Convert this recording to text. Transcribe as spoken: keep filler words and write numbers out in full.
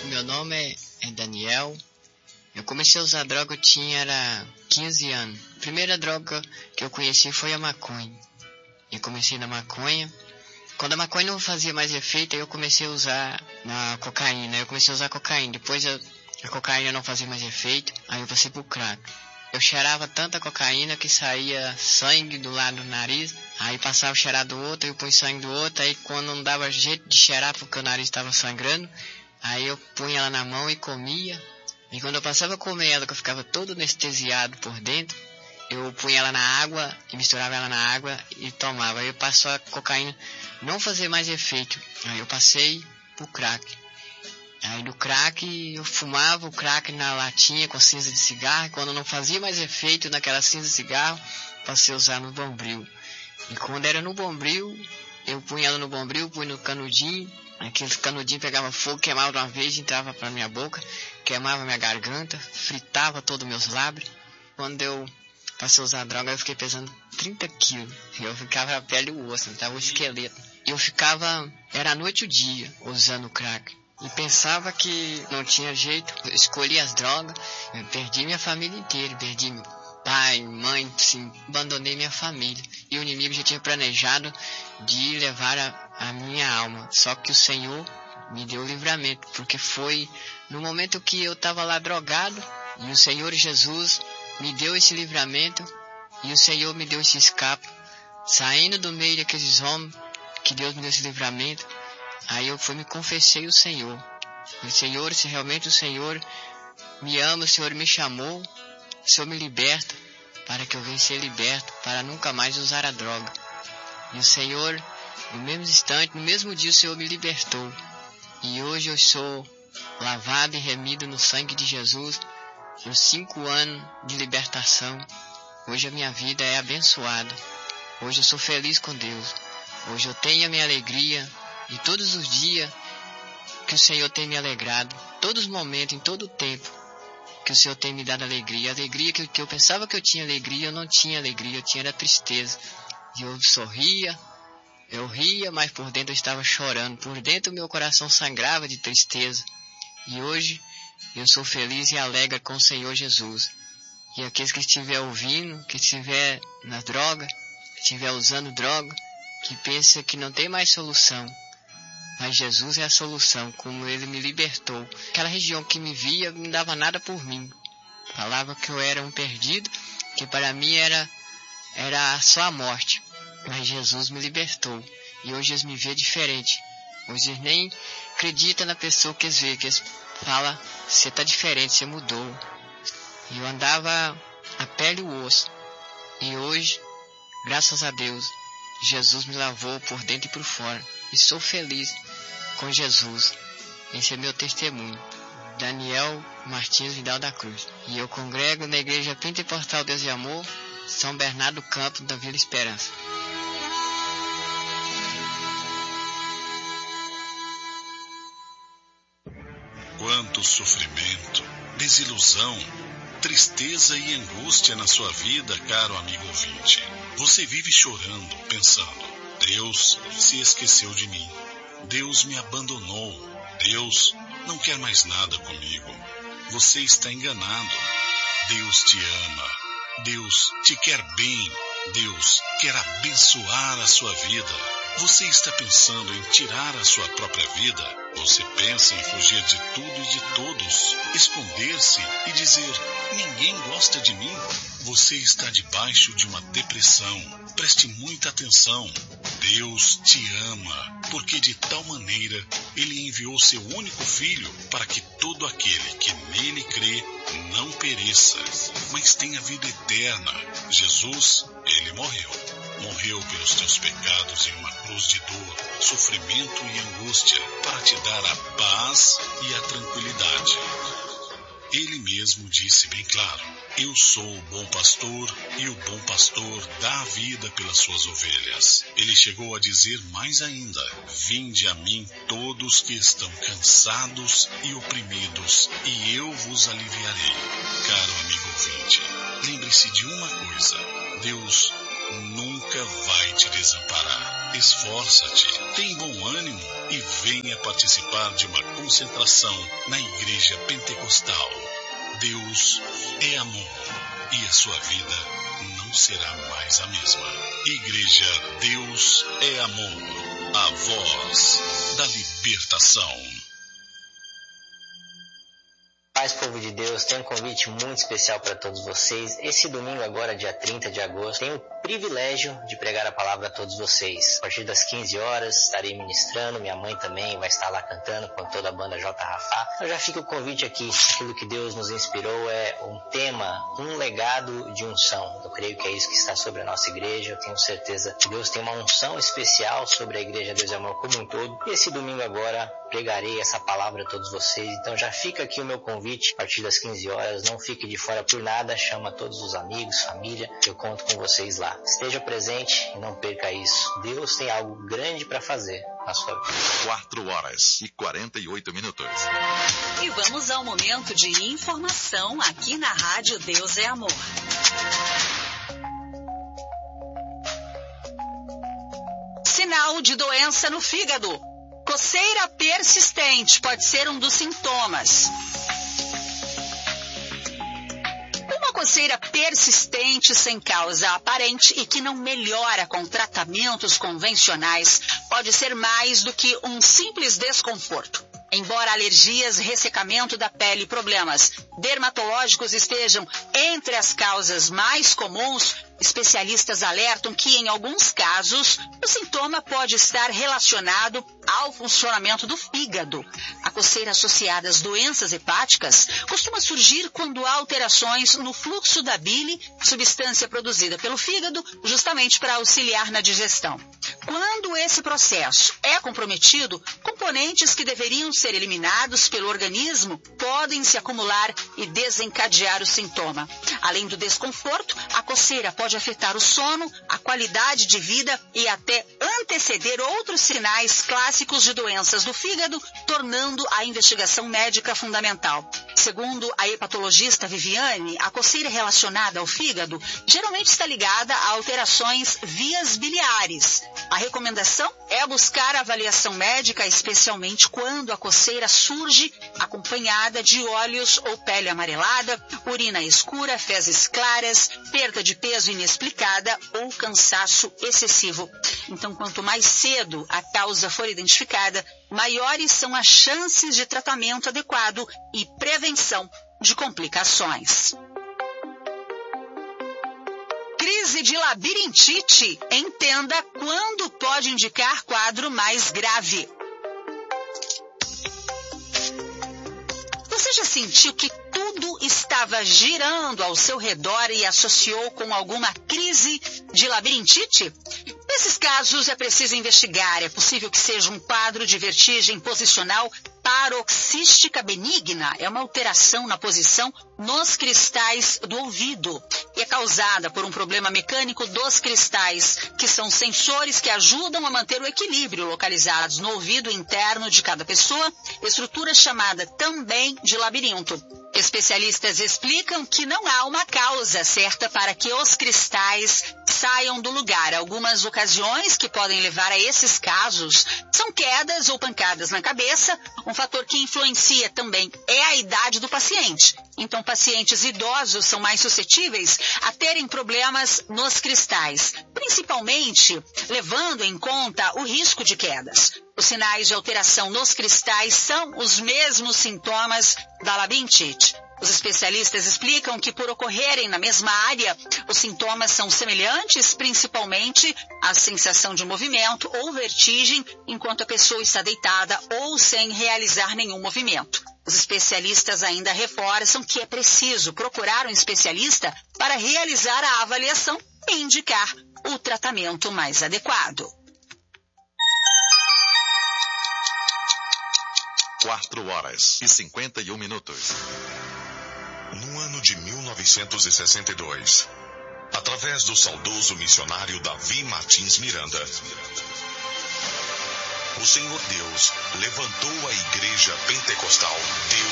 Meu nome é, é Daniel. Eu comecei a usar droga, eu tinha era quinze anos. A primeira droga que eu conheci foi a maconha. Eu comecei na maconha. Quando a maconha não fazia mais efeito, aí eu comecei a usar na cocaína. Eu comecei a usar cocaína. Depois a, a cocaína não fazia mais efeito, aí eu passei pro crack. Eu cheirava tanta cocaína que saía sangue do lado do nariz. Aí passava a cheirar do outro, eu punha sangue do outro. Aí quando não dava jeito de cheirar porque o nariz estava sangrando, aí eu punha ela na mão e comia. E quando eu passava a comer ela, que eu ficava todo anestesiado por dentro, eu punha ela na água e misturava ela na água e tomava. Aí eu passou a cocaína não fazer mais efeito. Aí eu passei pro crack. Aí do crack eu fumava o crack na latinha com cinza de cigarro. E quando não fazia mais efeito naquela cinza de cigarro, passei a usar no bombril. E quando era no bombril, eu punha ela no bombril, punha no canudinho. Aquele canudinho pegava fogo, queimava de uma vez, entrava pra minha boca, queimava minha garganta, fritava todos os meus lábios. Quando eu passei a usar droga, eu fiquei pesando trinta quilos. Eu ficava a pele e o osso, eu tava o esqueleto. Eu ficava, era a noite e o dia, usando crack. E pensava que não tinha jeito. Eu escolhi as drogas, eu perdi minha família inteira, perdi meu pai, mãe, assim, abandonei minha família. E o inimigo já tinha planejado de levar a, a minha alma. Só que o Senhor me deu o livramento, porque foi no momento que eu estava lá drogado, e o Senhor Jesus me deu esse livramento, e o Senhor me deu esse escape, saindo do meio daqueles homens, que Deus me deu esse livramento. Aí eu fui me confessei o Senhor. O Senhor, se realmente o Senhor me ama, o Senhor me chamou, o Senhor me liberta, para que eu venha ser liberto, para nunca mais usar a droga. E o Senhor, no mesmo instante, no mesmo dia, o Senhor me libertou. E hoje eu sou lavado e remido no sangue de Jesus, por cinco anos de libertação. Hoje a minha vida é abençoada. Hoje eu sou feliz com Deus. Hoje eu tenho a minha alegria. E todos os dias que o Senhor tem me alegrado, todos os momentos, em todo o tempo, que o Senhor tem me dado alegria. Alegria que, que eu pensava que eu tinha alegria, eu não tinha alegria, eu tinha era tristeza. E eu sorria, eu ria, mas por dentro eu estava chorando. Por dentro o meu coração sangrava de tristeza. E hoje eu sou feliz e alegre com o Senhor Jesus. E aqueles que estiver ouvindo, que estiver na droga, que estiver usando droga, que pensa que não tem mais solução, mas Jesus é a solução, como Ele me libertou. Aquela região que me via não dava nada por mim. Falava que eu era um perdido, que para mim era, era só a morte. Mas Jesus me libertou. E hoje eles me veem diferente. Hoje eles nem acreditam na pessoa que eles veem, que eles falam, você está diferente, você mudou. E eu andava a pele e o osso. E hoje, graças a Deus, Jesus me lavou por dentro e por fora. E sou feliz com Jesus. Esse é meu testemunho. Daniel Martins Vidal da Cruz. E eu congrego na Igreja Pentecostal Deus e Amor, São Bernardo do Campo, da Vila Esperança. Quanto sofrimento, desilusão, tristeza e angústia na sua vida, caro amigo ouvinte. Você vive chorando, pensando, Deus se esqueceu de mim. Deus me abandonou. Deus não quer mais nada comigo. Você está enganado. Deus te ama. Deus te quer bem. Deus quer abençoar a sua vida. Você está pensando em tirar a sua própria vida? Você pensa em fugir de tudo e de todos, esconder-se e dizer, ninguém gosta de mim? Você está debaixo de uma depressão. Preste muita atenção. Deus te ama, porque de tal maneira Ele enviou seu único Filho para que todo aquele que nele crê não pereça, mas tenha vida eterna. Jesus, Ele morreu. Morreu pelos teus pecados em uma cruz de dor, sofrimento e angústia, para te dar a paz e a tranquilidade. Ele mesmo disse bem claro, eu sou o bom pastor e o bom pastor dá a vida pelas suas ovelhas. Ele chegou a dizer mais ainda, vinde a mim todos que estão cansados e oprimidos, e eu vos aliviarei. Caro amigo ouvinte, lembre-se de uma coisa, Deus nunca vai te desamparar. Esforça-te, tem bom ânimo e venha participar de uma concentração na Igreja Pentecostal. Deus é amor e a sua vida não será mais a mesma. Igreja Deus é Amor, a voz da libertação. Paz, povo de Deus, tem um convite muito especial para todos vocês. Esse domingo agora, dia trinta de agosto, tenho o privilégio de pregar a palavra a todos vocês. A partir das quinze horas estarei ministrando, minha mãe também vai estar lá cantando com toda a banda J. Rafá. Então já fica o convite aqui, aquilo que Deus nos inspirou é um tema, um legado de unção. Eu creio que é isso que está sobre a nossa igreja, eu tenho certeza que Deus tem uma unção especial sobre a Igreja Deus é Amor como um todo. E esse domingo agora pregarei essa palavra a todos vocês, então já fica aqui o meu convite a partir das quinze horas, não fique de fora por nada, chama todos os amigos, família, eu conto com vocês lá. Esteja presente e não perca isso. Deus tem algo grande para fazer na sua vida. quatro horas e quarenta e oito minutos. E vamos ao momento de informação aqui na Rádio Deus é Amor. Sinal de doença no fígado. Coceira persistente pode ser um dos sintomas. Uma coceira persistente sem causa aparente e que não melhora com tratamentos convencionais pode ser mais do que um simples desconforto. Embora alergias, ressecamento da pele e problemas dermatológicos estejam entre as causas mais comuns, especialistas alertam que, em alguns casos, o sintoma pode estar relacionado ao funcionamento do fígado. A coceira associada às doenças hepáticas costuma surgir quando há alterações no fluxo da bile, substância produzida pelo fígado, justamente para auxiliar na digestão. Quando esse processo é comprometido, componentes que deveriam ser eliminados pelo organismo podem se acumular e desencadear o sintoma. Além do desconforto, a coceira pode afetar o sono, a qualidade de vida e até anteceder outros sinais clássicos de doenças do fígado, tornando a investigação médica fundamental. Segundo a hepatologista Viviane, a coceira relacionada ao fígado geralmente está ligada a alterações vias biliares. A recomendação é buscar avaliação médica, especialmente quando a coceira surge acompanhada de olhos ou pele amarelada, urina escura, fezes claras, perda de peso inexplicada ou cansaço excessivo. Então, quanto mais cedo a causa for identificada, maiores são as chances de tratamento adequado e prevenção de complicações. Crise de labirintite. Entenda quando pode indicar quadro mais grave. Você já sentiu que tudo estava girando ao seu redor e associou com alguma crise de labirintite? Nesses casos é preciso investigar. É possível que seja um quadro de vertigem posicional paroxística benigna. É uma alteração na posição nos cristais do ouvido e é causada por um problema mecânico dos cristais, que são sensores que ajudam a manter o equilíbrio localizados no ouvido interno de cada pessoa, estrutura chamada também de labirinto. Especialistas explicam que não há uma causa certa para que os cristais saiam do lugar. Algumas ocasiões que podem levar a esses casos são quedas ou pancadas na cabeça. Um fator que influencia também é a idade do paciente. Então, pacientes idosos são mais suscetíveis a terem problemas nos cristais, principalmente levando em conta o risco de quedas. Os sinais de alteração nos cristais são os mesmos sintomas da labirintite. Os especialistas explicam que, por ocorrerem na mesma área, os sintomas são semelhantes, principalmente a sensação de movimento ou vertigem enquanto a pessoa está deitada ou sem realizar nenhum movimento. Os especialistas ainda reforçam que é preciso procurar um especialista para realizar a avaliação e indicar o tratamento mais adequado. quatro horas e cinquenta e um minutos. No ano de mil novecentos e sessenta e dois, através do saudoso missionário Davi Martins Miranda, o Senhor Deus levantou a Igreja Pentecostal Deus